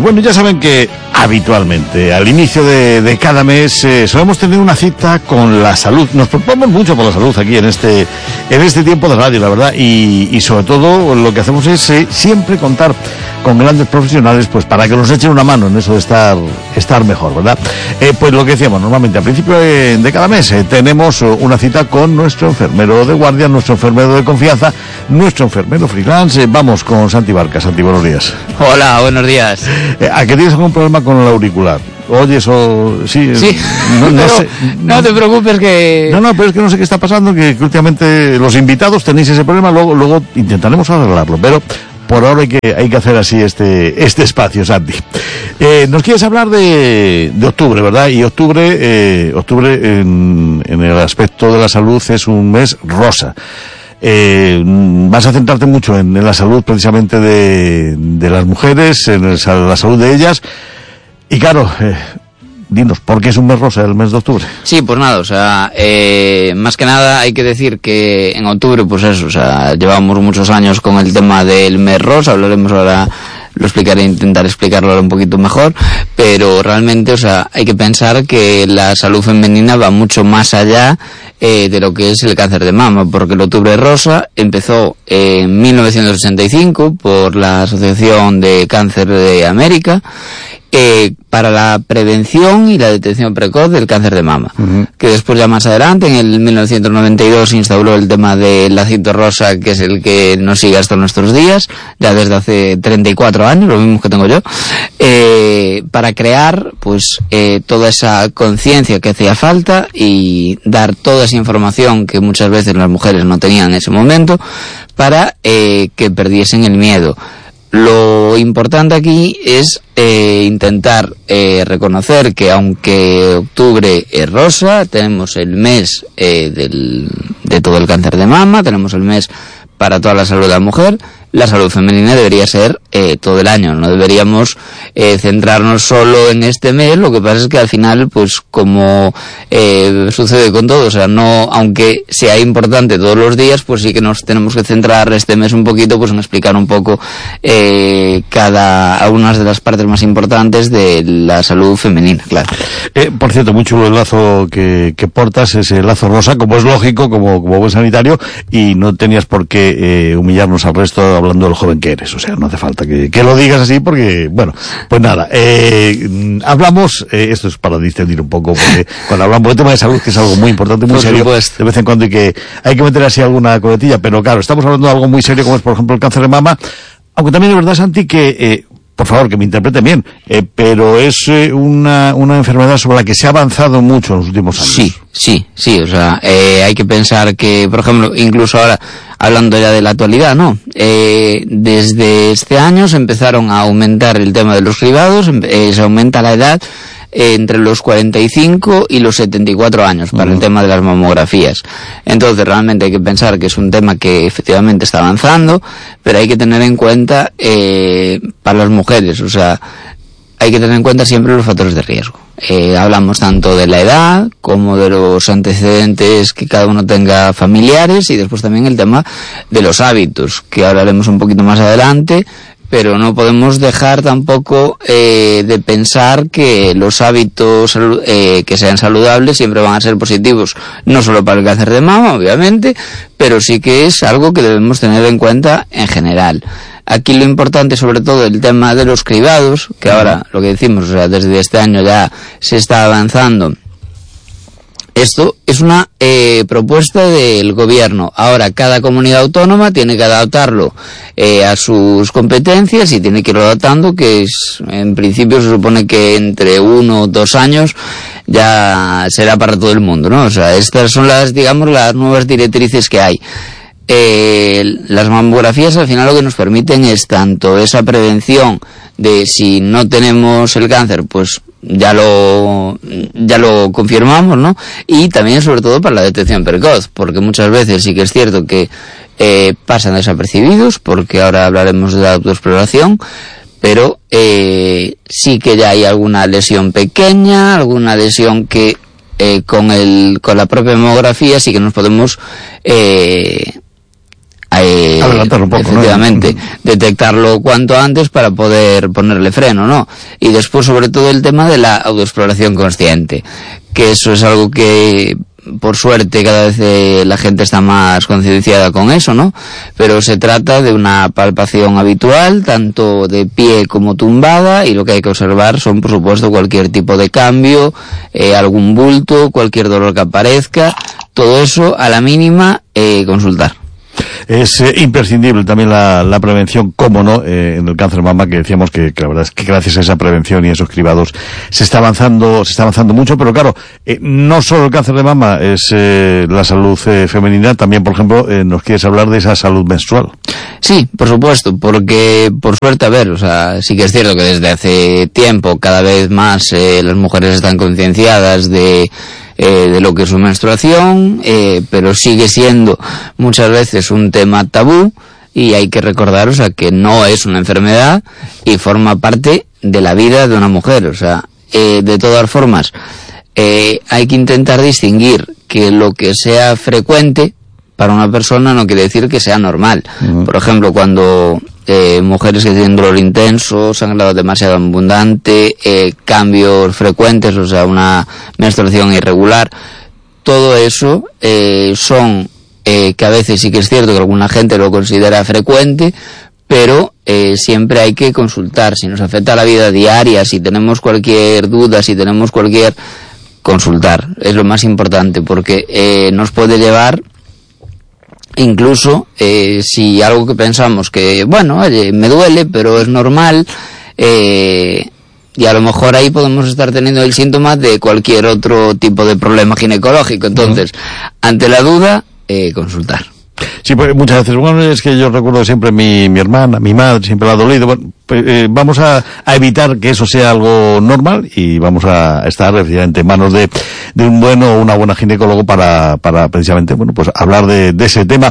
Bueno, ya saben que habitualmente al inicio de cada mes solemos tener una cita con la salud. Nos preocupamos mucho por la salud aquí en este tiempo de radio, la verdad, y sobre todo lo que hacemos es siempre contar con grandes profesionales, pues para que nos echen una mano en eso de estar mejor, ¿verdad? Pues lo que decíamos, normalmente a principio de cada mes tenemos una cita con nuestro enfermero de guardia, nuestro enfermero de confianza, nuestro enfermero freelance. Vamos con Santi Barca. Santi, buenos días. Hola, buenos días. ¿A qué tienes algún problema con el auricular? ¿Oyes o...? Sí. No sé. No te preocupes que... No, pero es que no sé qué está pasando, que últimamente los invitados tenéis ese problema, luego intentaremos arreglarlo, pero... Por ahora hay que hacer así este espacio, Santi. Nos quieres hablar de octubre, ¿verdad? Y octubre en el aspecto de la salud es un mes rosa. Vas a centrarte mucho en la salud precisamente de las mujeres, en la salud de ellas. Y claro, dinos, ¿por qué es un mes rosa el mes de octubre? Sí, pues nada, o sea, más que nada hay que decir que en octubre, pues eso, o sea, llevamos muchos años con el tema del mes rosa, hablaremos ahora, lo explicaré, intentar explicarlo ahora un poquito mejor, pero realmente, o sea, hay que pensar que la salud femenina va mucho más allá de lo que es el cáncer de mama, porque el octubre rosa empezó en 1985 por la Asociación de Cáncer de América, para la prevención y la detección precoz del cáncer de mama, que después ya más adelante, en el 1992, se instauró el tema del lacito rosa, que es el que nos sigue hasta nuestros días, ya desde hace 34 años, lo mismo que tengo yo, para crear pues toda esa conciencia que hacía falta y dar toda esa información que muchas veces las mujeres no tenían en ese momento, para que perdiesen el miedo. Lo importante aquí es intentar reconocer que aunque octubre es rosa, tenemos el mes de todo el cáncer de mama, tenemos el mes para toda la salud de la mujer. La salud femenina debería ser todo el año, no deberíamos centrarnos solo en este mes. Lo que pasa es que al final, pues como sucede con todo, o sea, no, aunque sea importante todos los días, pues sí que nos tenemos que centrar este mes un poquito, pues en explicar un poco algunas de las partes más importantes de la salud femenina, claro. Por cierto, muy chulo el lazo que portas, ese lazo rosa, como es lógico, como buen sanitario, y no tenías por qué humillarnos al resto hablando del joven que eres, o sea, no hace falta que lo digas así, porque, bueno, pues nada, hablamos, esto es para distendir un poco, porque cuando hablamos del tema de salud, que es algo muy importante, muy serio, de vez en cuando hay que meter así alguna coletilla, pero claro, estamos hablando de algo muy serio, como es, por ejemplo, el cáncer de mama, aunque también es verdad, Santi, que, por favor, que me interpreten bien, pero es una enfermedad sobre la que se ha avanzado mucho en los últimos años. Sí, o sea, hay que pensar que, por ejemplo, incluso ahora, hablando ya de la actualidad, ¿no? Desde este año se empezaron a aumentar el tema de los cribados, se aumenta la edad entre los 45 y los 74 años para el tema de las mamografías. Entonces realmente hay que pensar que es un tema que efectivamente está avanzando, pero hay que tener en cuenta para las mujeres, o sea, hay que tener en cuenta siempre los factores de riesgo. Hablamos tanto de la edad como de los antecedentes que cada uno tenga familiares, y después también el tema de los hábitos, que hablaremos un poquito más adelante, pero no podemos dejar tampoco de pensar que los hábitos que sean saludables siempre van a ser positivos, no solo para el cáncer de mama, obviamente, pero sí que es algo que debemos tener en cuenta en general. Aquí lo importante, sobre todo, el tema de los cribados, que ahora, lo que decimos, o sea, desde este año ya se está avanzando. Esto es una propuesta del gobierno. Ahora, cada comunidad autónoma tiene que adaptarlo a sus competencias y tiene que irlo adaptando, que es, en principio se supone que entre 1 o 2 años ya será para todo el mundo, ¿no? O sea, estas son las nuevas directrices que hay. Las mamografías al final lo que nos permiten es tanto esa prevención de si no tenemos el cáncer, pues ya lo confirmamos, ¿no? Y también sobre todo para la detección precoz, porque muchas veces sí que es cierto que pasan desapercibidos, porque ahora hablaremos de la autoexploración, pero sí que ya hay alguna lesión pequeña, alguna lesión que con la propia mamografía sí que nos podemos adelantar un poco, efectivamente, ¿no? detectarlo cuanto antes para poder ponerle freno, ¿no? Y después, sobre todo, el tema de la autoexploración consciente, que eso es algo que, por suerte, cada vez la gente está más concienciada con eso, ¿no? Pero se trata de una palpación habitual, tanto de pie como tumbada, y lo que hay que observar son, por supuesto, cualquier tipo de cambio, algún bulto, cualquier dolor que aparezca, todo eso a la mínima, consultar. Es imprescindible también la prevención, cómo no, en el cáncer de mama, que decíamos que la verdad es que gracias a esa prevención y esos cribados se está avanzando mucho, pero claro, no solo el cáncer de mama es la salud femenina, también, por ejemplo, nos quieres hablar de esa salud menstrual. Sí, por supuesto, porque por suerte, a ver, o sea, sí que es cierto que desde hace tiempo cada vez más las mujeres están concienciadas de lo que es su menstruación, pero sigue siendo muchas veces un tema tabú, y hay que recordar, o sea, que no es una enfermedad y forma parte de la vida de una mujer. O sea, de todas formas, hay que intentar distinguir que lo que sea frecuente para una persona no quiere decir que sea normal. Por ejemplo, cuando mujeres que tienen dolor intenso, sangrado demasiado abundante, cambios frecuentes, o sea, una menstruación irregular, todo eso son que a veces sí que es cierto que alguna gente lo considera frecuente, pero siempre hay que consultar. Si nos afecta la vida diaria, si tenemos cualquier duda, si tenemos cualquier... consultar es lo más importante, porque nos puede llevar... Incluso si algo que pensamos que, bueno, oye, me duele, pero es normal, y a lo mejor ahí podemos estar teniendo el síntoma de cualquier otro tipo de problema ginecológico. Entonces, ante la duda, consultar. Sí, pues muchas veces, bueno, es que yo recuerdo siempre mi hermana, mi madre, siempre la ha dolido. Bueno, pues, vamos a evitar que eso sea algo normal, y vamos a estar efectivamente en manos de un bueno o una buena ginecólogo para precisamente, bueno, pues hablar de ese tema.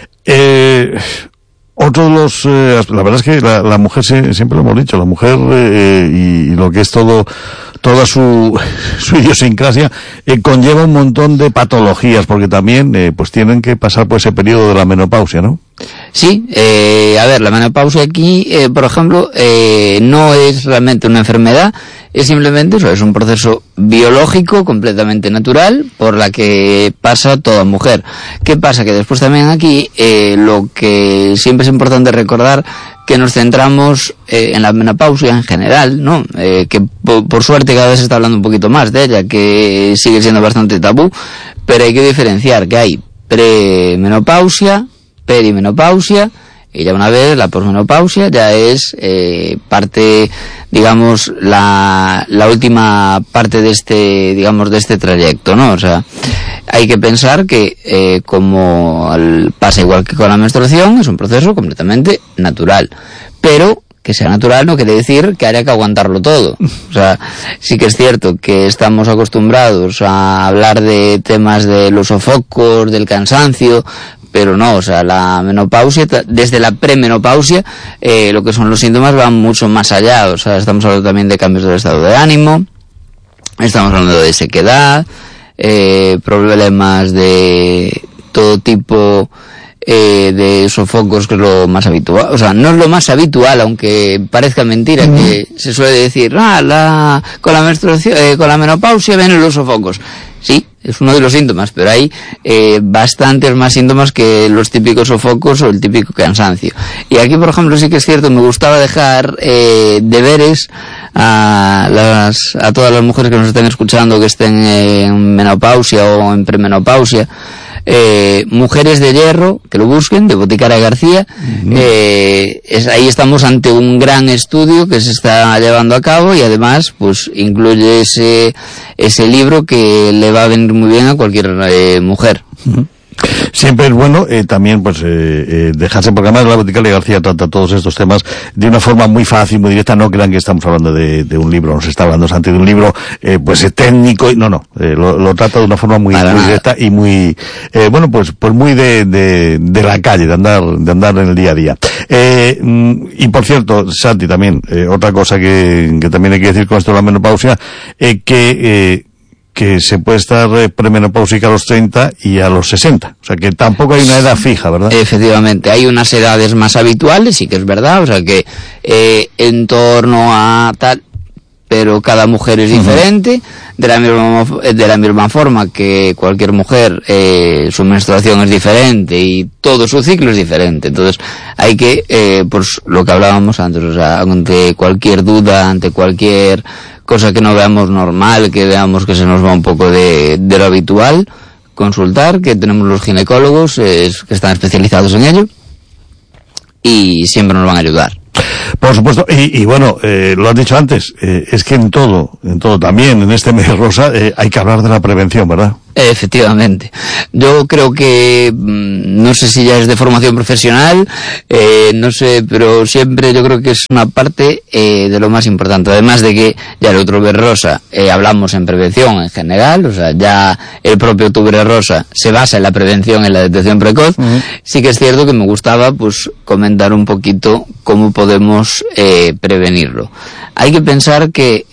Otro de los, la verdad es que la mujer, siempre lo hemos dicho, la mujer, y lo que es toda su idiosincrasia, conlleva un montón de patologías, porque también, pues tienen que pasar por ese periodo de la menopausia, ¿no? Sí, a ver, la menopausia aquí, por ejemplo, no es realmente una enfermedad, es simplemente eso, es un proceso biológico completamente natural por la que pasa toda mujer. ¿Qué pasa? Que después también aquí, lo que siempre es importante recordar, que nos centramos en la menopausia en general, ¿no? Que por suerte cada vez se está hablando un poquito más de ella, que sigue siendo bastante tabú, pero hay que diferenciar que hay premenopausia, perimenopausia, y ya una vez la posmenopausia ya es parte, digamos, la última parte de este trayecto, ¿no? O sea, hay que pensar que como pasa igual que con la menstruación, es un proceso completamente natural, pero que sea natural no quiere decir que haya que aguantarlo todo. O sea, sí que es cierto que estamos acostumbrados a hablar de temas de los sofocos, del cansancio, pero no, o sea, la menopausia, desde la premenopausia, lo que son los síntomas van mucho más allá. O sea, estamos hablando también de cambios del estado de ánimo, estamos hablando de sequedad, problemas de todo tipo de sofocos, que es lo más habitual. O sea, no es lo más habitual, aunque parezca mentira, que se suele decir, con la menstruación, con la menopausia vienen los sofocos. Sí, es uno de los síntomas, pero hay bastantes más síntomas que los típicos sofocos o el típico cansancio. Y aquí, por ejemplo, sí que es cierto, me gustaba dejar deberes a todas las mujeres que nos estén escuchando, que estén en menopausia o en premenopausia. Mujeres de Hierro, que lo busquen, de Boticaria García. Ahí estamos ante un gran estudio que se está llevando a cabo, y además pues incluye ese libro que le va a venir muy bien a cualquier mujer. Siempre es bueno también pues dejarse, porque además la Boticaria García trata todos estos temas de una forma muy fácil, muy directa. No crean que estamos hablando de un libro, nos está hablando antes de un libro pues técnico, y no, lo trata de una forma muy directa y muy bueno, pues muy de la calle, de andar en el día a día. Y por cierto, Santi, también otra cosa que también hay que decir con esto de la menopausia, que que se puede estar premenopáusica a los 30 y a los 60. O sea que tampoco hay una edad fija, ¿verdad? Efectivamente, hay unas edades más habituales, sí que es verdad, o sea que en torno a tal, pero cada mujer es diferente, de la misma forma que cualquier mujer, su menstruación es diferente y todo su ciclo es diferente. Entonces hay que, pues lo que hablábamos antes, o sea, ante cualquier duda, ante cualquier cosa que no veamos normal, que veamos que se nos va un poco de lo habitual, consultar, que tenemos los ginecólogos que están especializados en ello y siempre nos van a ayudar. Por supuesto, y bueno, lo has dicho antes, es que en todo, también en este mes rosa, hay que hablar de la prevención, ¿verdad? Efectivamente. Yo creo que, no sé si ya es de formación profesional, no sé, pero siempre yo creo que es una parte de lo más importante. Además de que ya el otro mes rosa hablamos en prevención en general, o sea, ya el propio octubre rosa se basa en la prevención, en la detección precoz. Sí que es cierto que me gustaba pues comentar un poquito cómo podemos prevenirlo. Hay que pensar que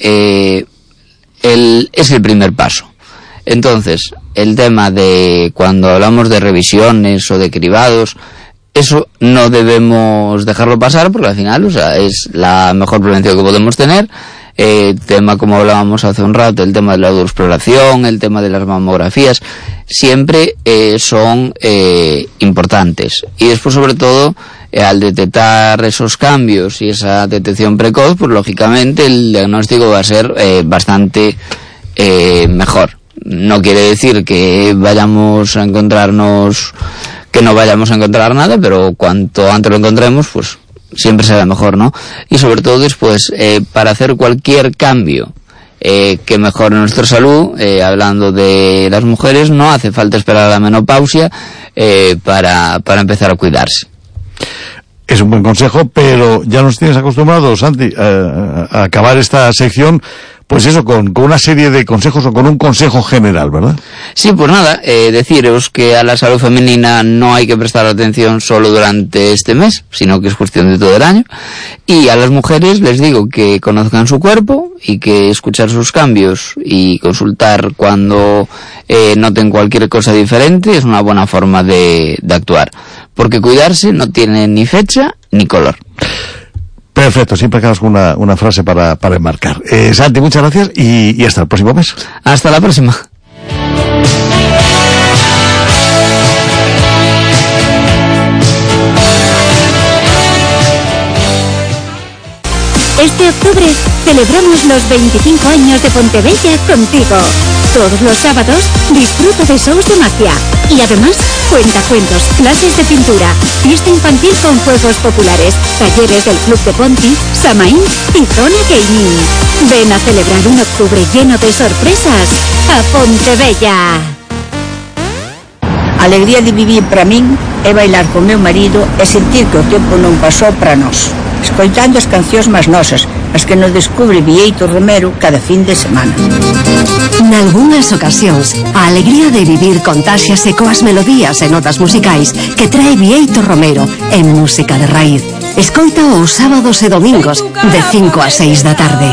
es el primer paso. Entonces, el tema de cuando hablamos de revisiones o de cribados, eso no debemos dejarlo pasar porque al final, o sea, es la mejor prevención que podemos tener. Tema como hablábamos hace un rato, el tema de la autoexploración, el tema de las mamografías, siempre son importantes. Y después, sobre todo, al detectar esos cambios y esa detección precoz, pues lógicamente el diagnóstico va a ser bastante mejor. No quiere decir que vayamos a encontrarnos, que no vayamos a encontrar nada, pero cuanto antes lo encontremos, pues siempre será mejor, ¿no? Y sobre todo después, para hacer cualquier cambio que mejore nuestra salud, hablando de las mujeres, no hace falta esperar a la menopausia para empezar a cuidarse. Es un buen consejo, pero ya nos tienes acostumbrados, Santi, a acabar esta sección, pues eso, con una serie de consejos o con un consejo general, ¿verdad? Sí, pues nada, deciros que a la salud femenina no hay que prestar atención solo durante este mes, sino que es cuestión de todo el año. Y a las mujeres les digo que conozcan su cuerpo y que escuchar sus cambios y consultar cuando noten cualquier cosa diferente es una buena forma de actuar. Porque cuidarse no tiene ni fecha ni color. Perfecto, siempre acabas con una frase para enmarcar. Santi, muchas gracias y hasta el próximo mes. Hasta la próxima. Este octubre celebramos los 25 años de Pontevella contigo. Todos los sábados disfruta de shows de magia y además cuentacuentos, clases de pintura, fiesta infantil con juegos populares, talleres del Club de Ponti, Samaín y Zona Gaming. Ven a celebrar un octubre lleno de sorpresas a Pontevella. A alegría de vivir para min é bailar con meu marido e sentir que o tempo non pasou para nós, escoitando as cancións máis nosas, as que nos descubre Bieito Romero cada fin de semana. Nalgúnas ocasións, a alegría de vivir contáxiase coas melodías e notas musicais que trae Bieito Romero en música de raíz. Escoita os sábados e domingos de 5 a 6 da tarde.